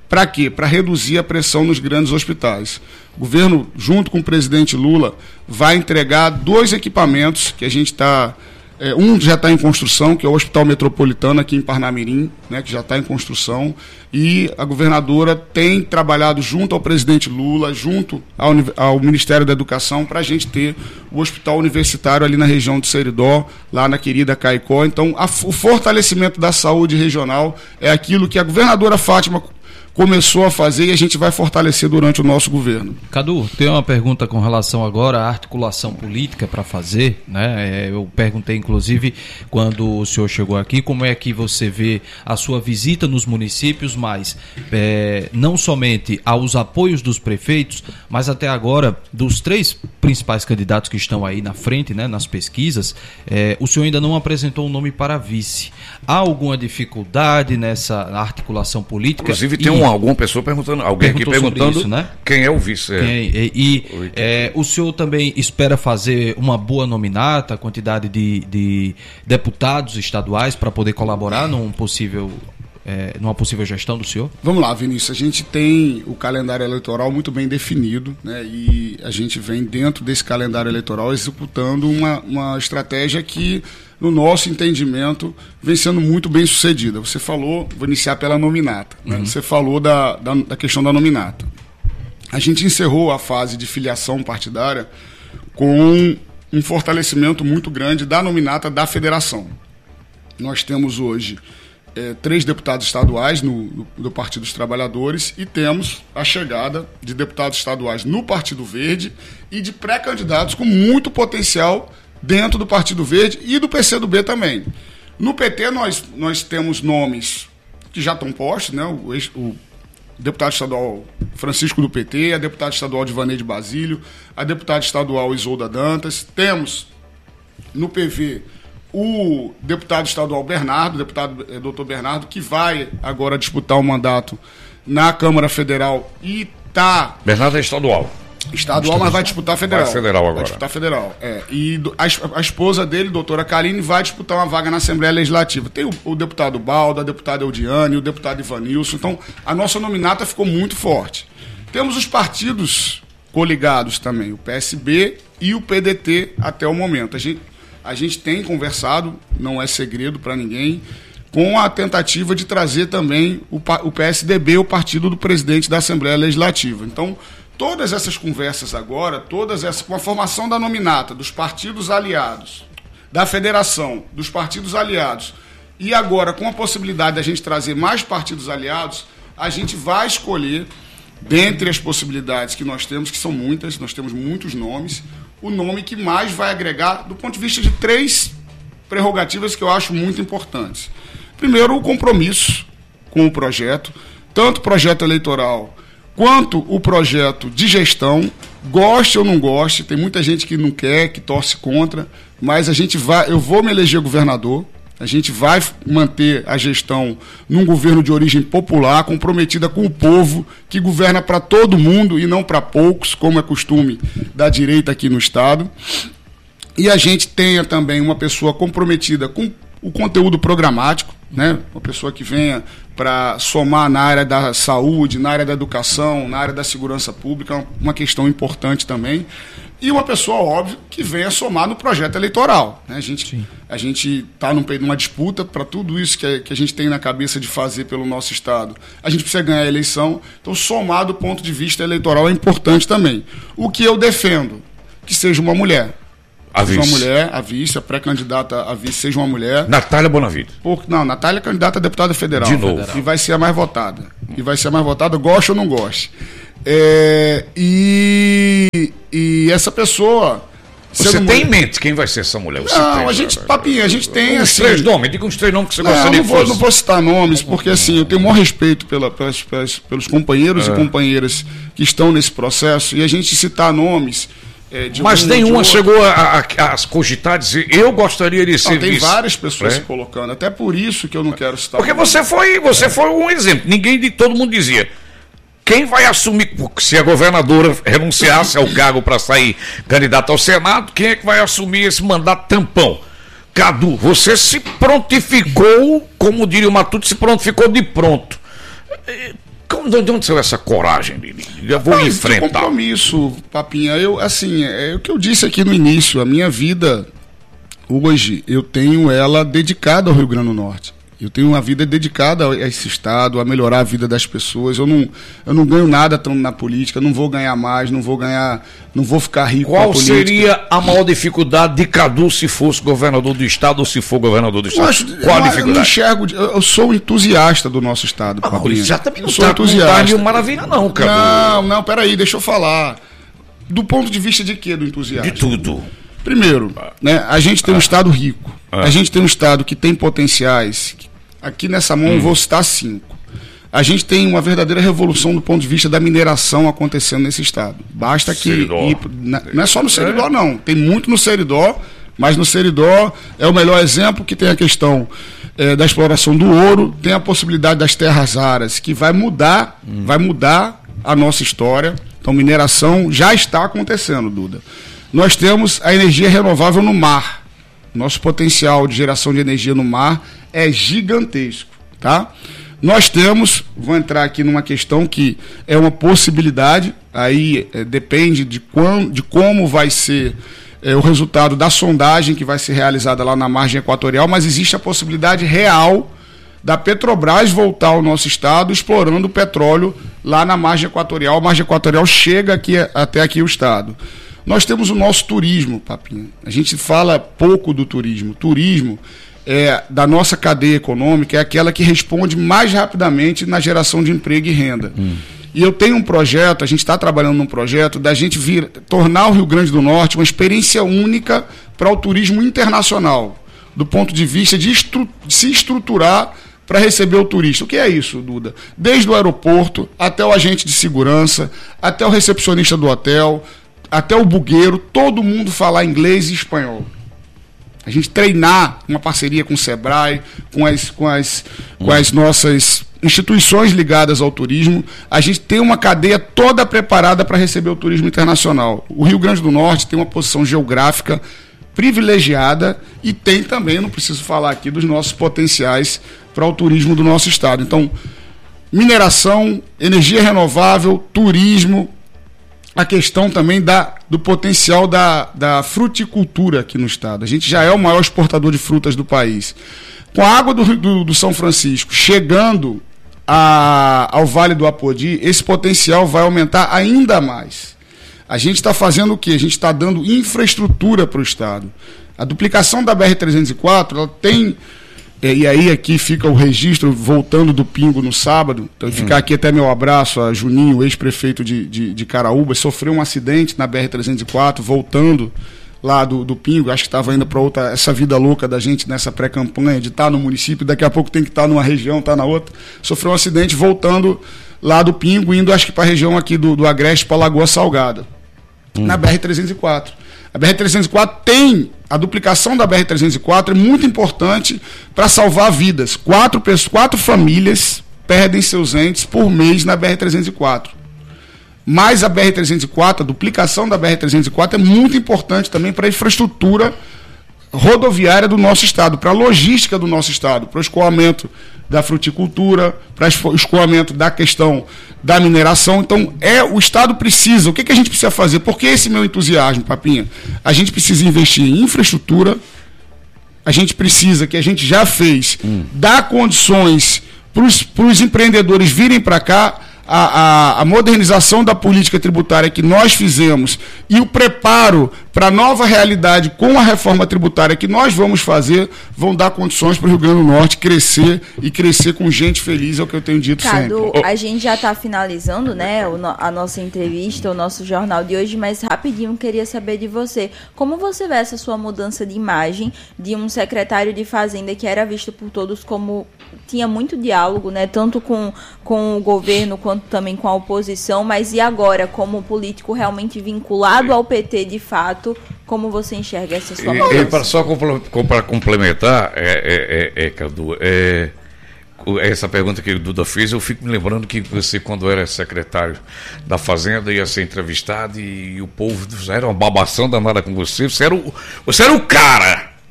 Para quê? Para reduzir a pressão nos grandes hospitais. O governo, junto com o presidente Lula, vai entregar dois equipamentos que a gente está... É, um já está em construção, que é o Hospital Metropolitano aqui em Parnamirim, né, que já está em construção, e a governadora tem trabalhado junto ao presidente Lula, junto ao, ao Ministério da Educação, para a gente ter o hospital universitário ali na região de Seridó, lá na querida Caicó. Então, a, o fortalecimento da saúde regional é aquilo que a governadora Fátima começou a fazer e a gente vai fortalecer durante o nosso governo. Cadu, tem uma pergunta com relação agora à articulação política para fazer, né? Eu perguntei, inclusive, quando o senhor chegou aqui, como é que você vê a sua visita nos municípios, mas é, não somente aos apoios dos prefeitos, mas até agora, dos três principais candidatos que estão aí na frente, né, nas pesquisas, é, o senhor ainda não apresentou um nome para vice. Há alguma dificuldade nessa articulação política? Inclusive tem um, alguma pessoa perguntando, alguém aqui perguntando isso, né? Quem é o vice. É. Quem, e e é, o senhor também espera fazer uma boa nominata, quantidade de, de deputados estaduais para poder colaborar num possível, é, numa possível gestão do senhor? Vamos lá, Vinícius, a gente tem o calendário eleitoral muito bem definido, né? E a gente vem dentro desse calendário eleitoral executando uma, uma estratégia que, no nosso entendimento, vem sendo muito bem sucedida. Você falou, vou iniciar pela nominata, né? Uhum. Você falou da, da, da questão da nominata. A gente encerrou a fase de filiação partidária com um fortalecimento muito grande da nominata da federação. Nós temos hoje é, três deputados estaduais no, no, do Partido dos Trabalhadores e temos a chegada de deputados estaduais no Partido Verde e de pré-candidatos com muito potencial dentro do Partido Verde e do P C do B também. No P T nós, nós temos nomes que já estão postos, né? O, o deputado estadual Francisco do P T, a deputada estadual Divanei de Basílio, a deputada estadual Isolda Dantas. Temos no P V o deputado estadual Bernardo, o deputado é, doutor Bernardo, que vai agora disputar o mandato na Câmara Federal e está... Bernardo é estadual. Estadual, mas vai disputar federal. Vai federal agora. Vai disputar federal, é. E a, a esposa dele, doutora Karine, vai disputar uma vaga na Assembleia Legislativa. Tem o, o deputado Balda, a deputada Eudiane, o deputado Ivanilson. Então, a nossa nominata ficou muito forte. Temos os partidos coligados também, o P S B e o P D T até o momento. A gente, a gente tem conversado, não é segredo para ninguém, com a tentativa de trazer também o, o P S D B, o partido do presidente da Assembleia Legislativa. Então, todas essas conversas agora, todas essas, com a formação da nominata, dos partidos aliados, da federação, dos partidos aliados, e agora com a possibilidade de a gente trazer mais partidos aliados, a gente vai escolher, dentre as possibilidades que nós temos, que são muitas, nós temos muitos nomes, o nome que mais vai agregar, do ponto de vista de três prerrogativas que eu acho muito importantes. Primeiro, o compromisso com o projeto, tanto o projeto eleitoral quanto o projeto de gestão, goste ou não goste, tem muita gente que não quer, que torce contra, mas a gente vai, eu vou me eleger governador, a gente vai manter a gestão num governo de origem popular, comprometida com o povo, que governa para todo mundo e não para poucos, como é costume da direita aqui no estado. E a gente tenha também uma pessoa comprometida com o conteúdo programático, né? Uma pessoa que venha para somar na área da saúde, na área da educação, na área da segurança pública, uma questão importante também. E uma pessoa, óbvio, que venha somar no projeto eleitoral, né? A gente a gente está numa disputa para tudo isso que a, que a gente tem na cabeça de fazer pelo nosso estado. A gente precisa ganhar a eleição, então somar do ponto de vista eleitoral é importante também. O que eu defendo, que seja uma mulher. A vice. Uma mulher, a vice, a pré-candidata a vice seja uma mulher. Natália Bonavide. Por, não, Natália é candidata a deputada federal. De novo. Federal. E vai ser a mais votada. E vai ser a mais votada, goste ou não goste. É, e, e essa pessoa... Você tem mulher... em mente quem vai ser essa mulher? Você não, tem, a gente, papinha, a gente tem uns assim... três nomes, diga uns três nomes que você não, gostaria não que vou, fosse. Não vou citar nomes, porque assim, eu tenho o maior respeito pela, pelas, pelas, pelos companheiros é. e companheiras que estão nesse processo, e a gente citar nomes... É, mas um, nenhuma chegou a, a, a cogitar dizer, eu gostaria de ser não, tem vice. várias pessoas é? se colocando, até por isso que eu não quero citar. Porque você foi, você é. foi um exemplo. Ninguém, todo mundo dizia, quem vai assumir, se a governadora renunciasse ao cargo para sair candidata ao Senado, quem é que vai assumir esse mandato tampão? Cadu, você se prontificou, como diria o Matuto, se prontificou de pronto. De onde saiu essa coragem, Lili? Eu vou Mas, enfrentar. De compromisso, Papinha. Eu, assim, é o que eu disse aqui no início. A minha vida, hoje, eu tenho ela dedicada ao Rio Grande do Norte. Eu tenho uma vida dedicada a esse estado, a melhorar a vida das pessoas. Eu não, eu não ganho nada tão na política, não vou ganhar mais, não vou ganhar, não vou ficar rico. Qual seria a maior dificuldade de Cadu se fosse governador do estado ou se for governador do estado? Eu acho, Qual eu, a dificuldade? Eu não enxergo, eu sou um entusiasta do nosso estado. Ah, mas já também não sou tá entusiasta. de maravilha não, Cadu. Não, não, peraí, deixa eu falar. Do ponto de vista de quê do entusiasmo? De tudo. Primeiro, né, a gente tem um estado rico. Ah. A gente tem um estado que tem potenciais. Aqui nessa mão hum. eu vou citar cinco. A gente tem uma verdadeira revolução do ponto de vista da mineração acontecendo nesse estado. Basta que... Ir, não é só no Seridó, não. Tem muito no Seridó, mas no Seridó é o melhor exemplo, que tem a questão é, da exploração do ouro, tem a possibilidade das terras raras, que vai mudar, hum. vai mudar a nossa história. Então, mineração já está acontecendo, Duda. Nós temos a energia renovável no mar. Nosso potencial de geração de energia no mar é gigantesco, tá? Nós temos, vou entrar aqui numa questão que é uma possibilidade, aí é, depende de, quão, de como vai ser é, o resultado da sondagem que vai ser realizada lá na margem equatorial, mas existe a possibilidade real da Petrobras voltar ao nosso estado explorando o petróleo lá na margem equatorial. A margem equatorial chega aqui, até aqui o estado. Nós temos o nosso turismo, Papinha. A gente fala pouco do turismo. Turismo é, da nossa cadeia econômica é aquela que responde mais rapidamente na geração de emprego e renda. Hum. E eu tenho um projeto, a gente está trabalhando num projeto da gente vir tornar o Rio Grande do Norte uma experiência única para o turismo internacional, do ponto de vista de, estru- de se estruturar para receber o turista. O que é isso, Duda? Desde o aeroporto, até o agente de segurança, até o recepcionista do hotel, até o bugueiro, todo mundo falar inglês e espanhol. A gente treinar uma parceria com o Sebrae, com as, com as, hum. com as nossas instituições ligadas ao turismo, a gente tem uma cadeia toda preparada para receber o turismo internacional. O Rio Grande do Norte tem uma posição geográfica privilegiada e tem também, não preciso falar aqui, dos nossos potenciais para o turismo do nosso estado. Então, mineração, energia renovável, turismo, a questão também da, do potencial da, da fruticultura aqui no estado. A gente já é o maior exportador de frutas do país. Com a água do, do, do São Francisco chegando a, ao Vale do Apodi, esse potencial vai aumentar ainda mais. A gente está fazendo o quê? A gente está dando infraestrutura para o estado. A duplicação da B R trezentos e quatro, ela tem... E aí aqui fica o registro, voltando do Pingo no sábado, então ficar aqui até meu abraço a Juninho, ex-prefeito de, de, de Caraúba, sofreu um acidente na B R trezentos e quatro, voltando lá do, do Pingo, acho que estava indo para outra, essa vida louca da gente nessa pré-campanha, de estar no município, daqui a pouco tem que estar numa região, estar na outra, sofreu um acidente voltando lá do Pingo, indo acho que para a região aqui do, do Agreste, para Lagoa Salgada, hum. na B R trezentos e quatro. A B R trezentos e quatro tem, a duplicação da B R trezentos e quatro é muito importante para salvar vidas. Quatro, pessoas, quatro famílias perdem seus entes por mês na B R trezentos e quatro. Mas a B R trezentos e quatro, a duplicação da B R trezentos e quatro é muito importante também para a infraestrutura rodoviária do nosso estado, para a logística do nosso estado, para o escoamento da fruticultura, para o escoamento da questão da mineração. Então, é, o estado precisa, o que, que a gente precisa fazer? Porque esse meu entusiasmo, Papinha, a gente precisa investir em infraestrutura, a gente precisa, que a gente já fez, hum. dar condições para os empreendedores virem para cá. A, a, a modernização da política tributária que nós fizemos e o preparo para a nova realidade com a reforma tributária que nós vamos fazer, vão dar condições para o Rio Grande do Norte crescer e crescer com gente feliz, é o que eu tenho dito Cadu, sempre. A gente já está finalizando, né, a nossa entrevista, o nosso jornal de hoje, mas rapidinho queria saber de você, como você vê essa sua mudança de imagem de um secretário de Fazenda que era visto por todos como tinha muito diálogo, né, tanto com, com o governo quanto também com a oposição, mas e agora, como político realmente vinculado ao P T de fato, como você enxerga essa sua mudança? E, e para só para complementar, é, é, é, é, Cadu, é, essa pergunta que o Duda fez, eu fico me lembrando que você, quando era secretário da Fazenda, ia ser entrevistado e, e o povo era uma babação danada com você, você era o, você era o cara.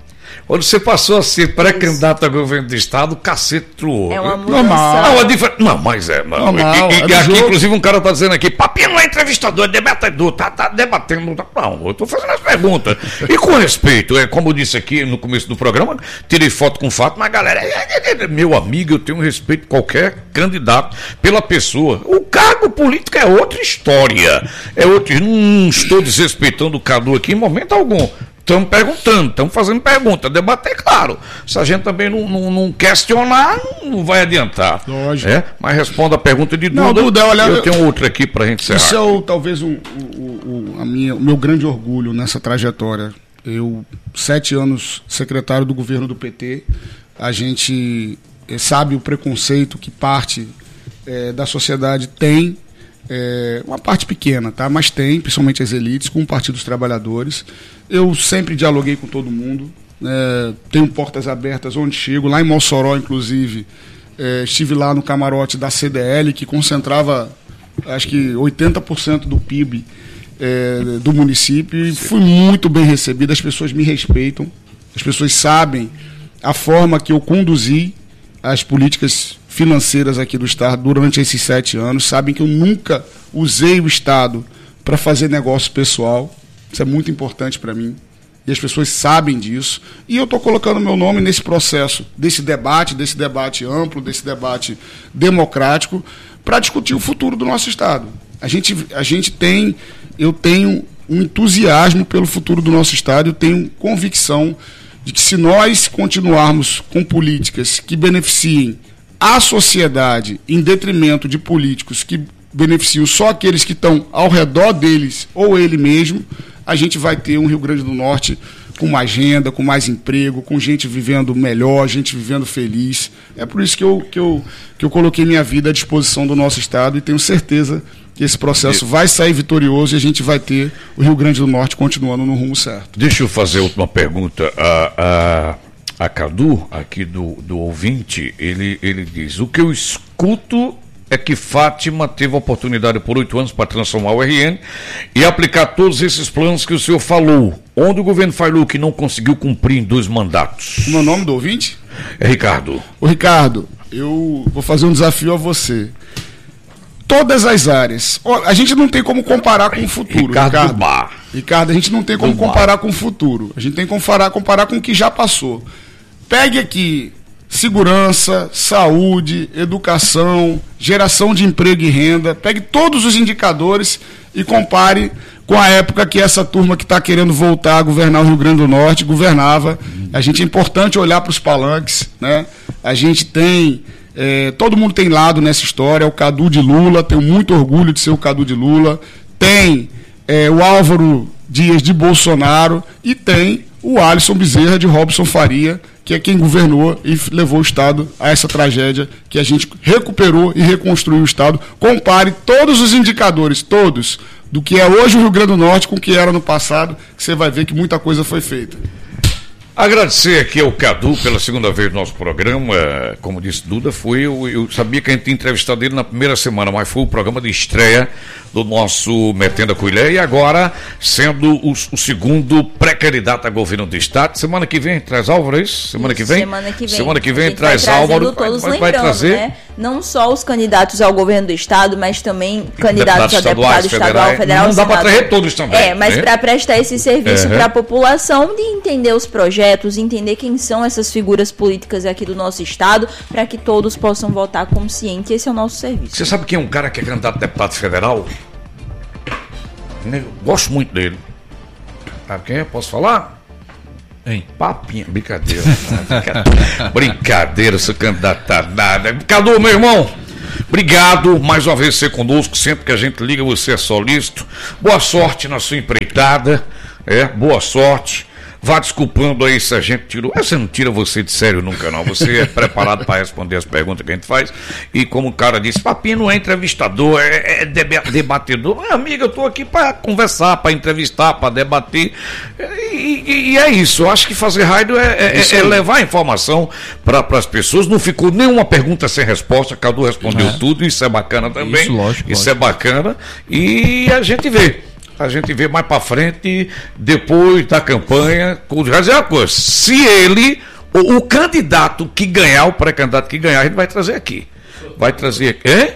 Quando você passou a ser pré-candidato a governo do estado, o cacete truou. É uma né? mudança. Não, é difer... não, mas é. Não. Normal, e, e, é e aqui, jogo. inclusive, um cara tá dizendo aqui, Papinho não é entrevistador, é debatedor, tá, tá debatendo. Não, eu tô fazendo as perguntas. E com respeito, é, como eu disse aqui no começo do programa, tirei foto com fato, mas galera, é, é, é, meu amigo, eu tenho respeito por qualquer candidato pela pessoa. O cargo político é outra história. É outro. Não estou desrespeitando o Cadu aqui em momento algum. Estamos perguntando, estamos fazendo pergunta, debater, claro. Se a gente também não, não, não questionar, não vai adiantar. Lógico. É? Mas responda a pergunta de Duda. Não, Duda, olha, eu eu- tenho outra aqui para a gente encerrar. Isso é o, talvez um, o, o, a minha, o meu grande orgulho nessa trajetória. Eu, sete anos secretário do governo do P T, a gente eh, sabe o preconceito que parte eh, da sociedade tem, eh, uma parte pequena, tá? Mas tem, principalmente as elites, com o Partido dos Trabalhadores. Eu sempre dialoguei com todo mundo, eh, tenho portas abertas onde chego, lá em Mossoró, inclusive, eh, estive lá no camarote da C D L, que concentrava acho que oitenta por cento do P I B é, do município, e fui muito bem recebido, as pessoas me respeitam, as pessoas sabem a forma que eu conduzi as políticas financeiras aqui do Estado durante esses sete anos, sabem que eu nunca usei o Estado para fazer negócio pessoal, isso é muito importante para mim, e as pessoas sabem disso, e eu estou colocando meu nome nesse processo, desse debate, desse debate amplo, desse debate democrático, para discutir o futuro do nosso Estado. A gente, a gente tem, eu tenho um entusiasmo pelo futuro do nosso Estado, eu tenho convicção de que se nós continuarmos com políticas que beneficiem a sociedade em detrimento de políticos que beneficiam só aqueles que estão ao redor deles ou ele mesmo, a gente vai ter um Rio Grande do Norte com mais renda, com mais emprego, com gente vivendo melhor, gente vivendo feliz. É por isso que eu, que eu, que eu coloquei minha vida à disposição do nosso Estado e tenho certeza que esse processo vai sair vitorioso e a gente vai ter o Rio Grande do Norte continuando no rumo certo. Deixa eu fazer a última pergunta. A, a, a Cadu, aqui do, do ouvinte, ele, ele diz: o que eu escuto é que Fátima teve a oportunidade por oito anos para transformar o R N e aplicar todos esses planos que o senhor falou. Onde o governo falou que não conseguiu cumprir em dois mandatos? O meu nome do ouvinte? É Ricardo. Ô Ricardo, eu vou fazer um desafio a você. Todas as áreas. Ó, a gente não tem como comparar com o futuro, Ricardo. Ricardo. Bar. Ricardo, a gente não tem como Do bar. comparar com o futuro. A gente tem que comparar, comparar com o que já passou. Pegue aqui segurança, saúde, educação, geração de emprego e renda. Pegue todos os indicadores e compare com a época que essa turma que está querendo voltar a governar o Rio Grande do Norte governava. A gente é importante olhar para os palanques, né? A gente tem... É, todo mundo tem lado nessa história, é o Cadu de Lula, tenho muito orgulho de ser o Cadu de Lula, tem é, o Álvaro Dias de Bolsonaro e tem o Alisson Bezerra de Robson Faria, que é quem governou e levou o Estado a essa tragédia que a gente recuperou e reconstruiu o Estado. Compare todos os indicadores, todos, do que é hoje o Rio Grande do Norte com o que era no passado, que você vai ver que muita coisa foi feita. Agradecer aqui ao Cadu pela segunda vez no nosso programa. Como disse Duda, foi eu, eu sabia que a gente tinha entrevistado ele na primeira semana, mas foi o programa de estreia do nosso Metendo a Colher, e agora sendo o, o segundo pré-candidato a governo do Estado. Semana que vem traz Álvaro, é isso? Semana que vem? Semana que vem. Semana que A vem gente traz vai trazendo Álvaro. todos, vai, vai lembrando, trazer. né? Não só os candidatos ao governo do Estado, mas também candidatos Deputados a deputado estaduais, estadual, federais. federal, Não dá para senador. trazer todos também, É, mas né? para prestar esse serviço Uhum. para a população, de entender os projetos, entender quem são essas figuras políticas aqui do nosso Estado, para que todos possam votar consciente. Esse é o nosso serviço. Você sabe quem é um cara que é candidato a deputado federal? Eu gosto muito dele. Sabe quem é? Posso falar? Hein? Papinha. Brincadeira. Brincadeira, Brincadeira essa candidata nada. Cadu, meu irmão, obrigado mais uma vez por ser conosco. Sempre que a gente liga, você é solícito. Boa sorte na sua empreitada. É, boa sorte. Vá desculpando aí se a gente tirou. Você não tira você de sério nunca, não. Você é preparado para responder as perguntas que a gente faz. E como o cara disse, Papinho não é entrevistador, é, é deba- debatedor. Mas, amiga, eu estou aqui para conversar, para entrevistar, para debater. E, e- e é isso. Eu acho que fazer rádio é, é- é- é levar a informação para as pessoas. Não ficou nenhuma pergunta sem resposta. Cadu respondeu É. tudo. Isso é bacana também. Isso, lógico, Isso lógico. é bacana. E a gente vê. a gente vê mais pra frente, depois da campanha. Quer dizer uma coisa, se ele, o, o candidato que ganhar, o pré-candidato que ganhar, a gente vai trazer aqui. Vai trazer aqui. Hein?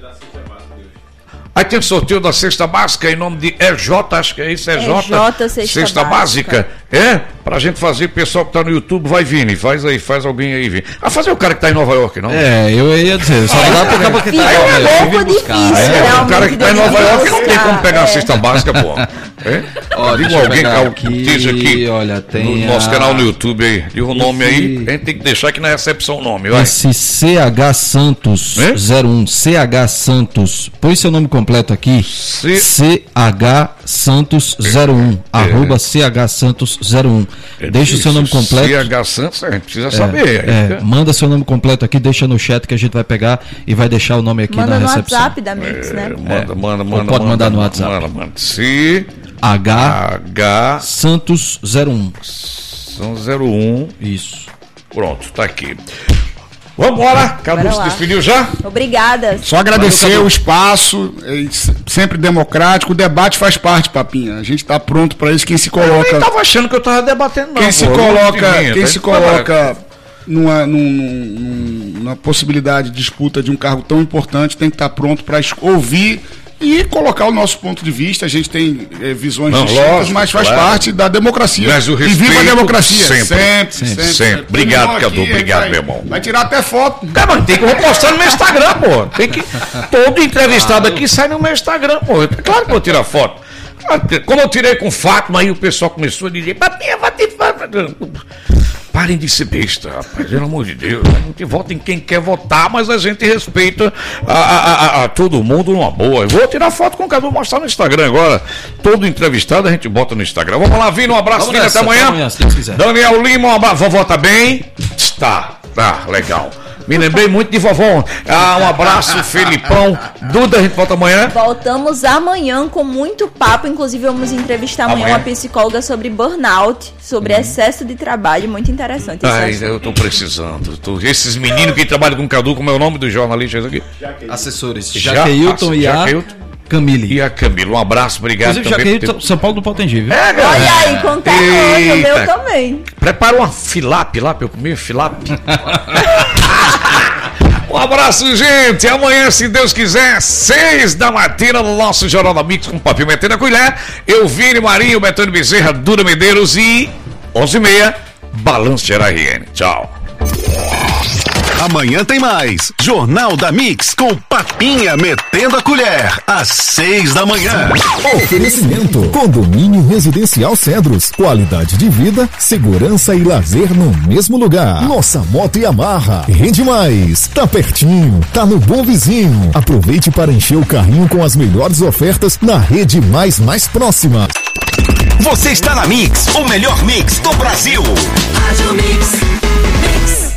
Aí tem o sorteio da cesta básica em nome de E J, acho que é isso, E J, E J Cesta, cesta básica. básica. É, pra gente fazer, o pessoal que tá no YouTube, vai Vini, faz aí, faz alguém aí, Vini. Ah, fazer o cara que tá em Nova York, não? É, eu ia dizer, só não dá pro cara que tá em Nova York. É difícil, é, o cara que tá em Nova York não tem como pegar é. a cesta básica, pô. É? Ó, diga alguém aqui, que esteja aqui olha, tem no a... nosso canal no YouTube aí, diga o nome esse... aí, a gente tem que deixar aqui na recepção o nome, vai. Esse C H Santos é? zero um, C H Santos, põe seu nome completo aqui. C... C H Santos zero um, é. arroba C H Santos zero um. É deixa isso, o seu nome completo. C H Santos, a gente precisa é, saber. É, manda seu nome completo aqui, deixa no chat que a gente vai pegar e vai deixar o nome aqui manda na recepção. Manda no WhatsApp da Mix, né? Manda, manda, manda. Ou pode manda, mandar no WhatsApp. Manda, manda. C H H Santos zero um. Santos zero um. Isso. Pronto, tá aqui. Vamos embora, Cadu se despediu já? Obrigada. Só agradecer Valeu, o espaço, é sempre democrático, o debate faz parte, Papinha. A gente está pronto para isso. Quem se coloca. Eu nem tava achando que eu tava debatendo, não. Quem se coloca, quem se coloca numa, numa, numa possibilidade de disputa de um cargo tão importante tem que estar pronto para ouvir e colocar o nosso ponto de vista. A gente tem é, visões não, distintas, lógico, mas faz claro. parte da democracia. Mas o respeito, e viva a democracia. Sempre, sempre. sempre, sempre. sempre. sempre. Obrigado, Cadu. Obrigado, vai, meu irmão. Vai tirar até foto. Cara, mas tem que eu vou postar no meu Instagram, pô. Tem que. Todo entrevistado aqui sai no meu Instagram, pô. Claro que eu vou tirar foto. Como eu tirei com Fátima, aí o pessoal começou a dizer: Papinha, vai ter. Parem de ser besta, rapaz, pelo amor de Deus. A gente vota em quem quer votar, mas a gente respeita a, a, a, a todo mundo numa boa. Eu vou tirar foto com o Cadu, mostrar no Instagram agora. Todo entrevistado a gente bota no Instagram. Vamos lá, Vini, um abraço, Vini, até amanhã. Até amanhã, se Deus quiser. Daniel Lima, um abraço. Vovó tá bem? Tá, tá, legal. Me lembrei muito de vovó. Ah, um abraço, Felipão. Duda, a gente volta amanhã? Voltamos amanhã com muito papo. Inclusive, vamos entrevistar amanhã, amanhã. uma psicóloga sobre burnout, sobre hum. excesso de trabalho. Muito interessante. Ai, eu tô precisando. Tô... Esses meninos que trabalham com o Cadu, como é o nome dos jornalistas aqui? Assessores. Jaqueilton e a Camille. E a Camille. Um abraço, obrigado. Inclusive, Jaqueilton, ter... São Paulo do Potengi, viu? É, galera. Olha aí, conta o meu também. Prepara uma filap lá pra eu comer, filap. Um abraço, gente. Amanhã, se Deus quiser, seis da matina no nosso Jornal da Mix com Papinho Metendo a Colher. Eu, Vini Marinho, Betânia Bezerra, Duda Medeiros e onze e meia, Balanço de R N. Tchau. Amanhã tem mais Jornal da Mix com Papinha Metendo a Colher, às seis da manhã. Oferecimento: Condomínio Residencial Cedros. Qualidade de vida, segurança e lazer no mesmo lugar. Nossa Moto Yamaha. Rende mais. Tá pertinho. Tá no Bom Vizinho. Aproveite para encher o carrinho com as melhores ofertas na rede mais mais próxima. Você está na Mix, o melhor mix do Brasil. Rádio Mix. Mix.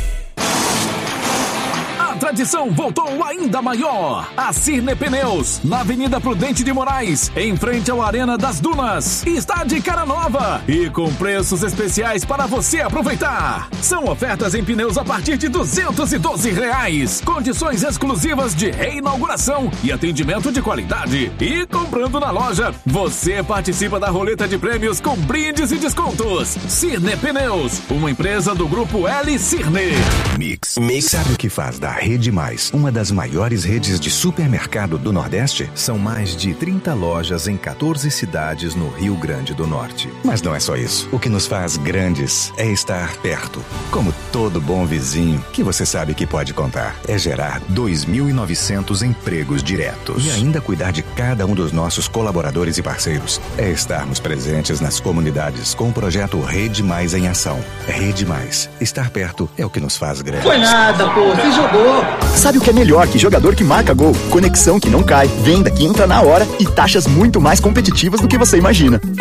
A tradição voltou ainda maior. A Cirne Pneus, na Avenida Prudente de Moraes, em frente ao Arena das Dunas, está de cara nova e com preços especiais para você aproveitar. São ofertas em pneus a partir de duzentos e doze reais, condições exclusivas de reinauguração e atendimento de qualidade. E comprando na loja, você participa da roleta de prêmios com brindes e descontos. Cirne Pneus, uma empresa do grupo L Cirne. Mix. Mix. Sabe o que faz da Rede Mais uma das maiores redes de supermercado do Nordeste? São mais de trinta lojas em quatorze cidades no Rio Grande do Norte. Mas não é só isso. O que nos faz grandes é estar perto. Como todo bom vizinho, que você sabe que pode contar. É gerar dois mil e novecentos empregos diretos. E ainda cuidar de cada um dos nossos colaboradores e parceiros. É estarmos presentes nas comunidades com o projeto Rede Mais em Ação. Rede Mais. Estar perto é o que nos faz grandes. Foi nada, pô. Você jogou. Sabe o que é melhor que jogador que marca gol? Conexão que não cai, venda que entra na hora e taxas muito mais competitivas do que você imagina.